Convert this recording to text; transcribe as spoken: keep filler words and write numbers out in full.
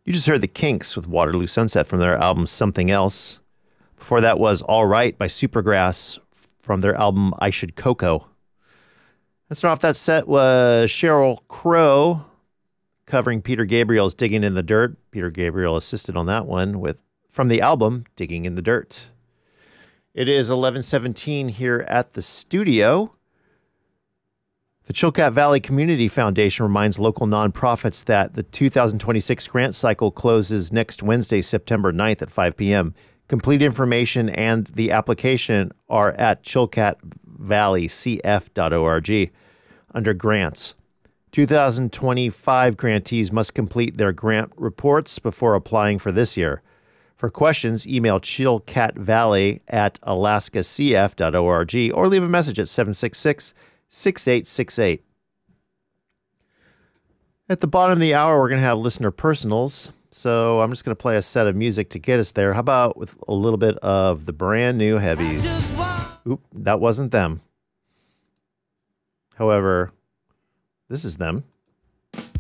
You just heard the Kinks with Waterloo Sunset from their album Something Else. Before that was All Right by Supergrass from their album I Should Coco. And starting off that set was Sheryl Crow covering Peter Gabriel's Digging in the Dirt. Peter Gabriel assisted on that one with from the album Digging in the Dirt. It is eleven seventeen here at the studio. The Chilkat Valley Community Foundation reminds local nonprofits that the two thousand twenty-six grant cycle closes next Wednesday, September ninth at five p.m. Complete information and the application are at chilkat valley c f dot org under grants. two thousand twenty-five grantees must complete their grant reports before applying for this year. For questions, email chilkatvalley at alaska c f dot org or leave a message at seven six six, six eight six eight. At the bottom of the hour, we're going to have listener personals. So I'm just going to play a set of music to get us there. How about with a little bit of the brand new Heavies? Oop, that wasn't them. However, this is them.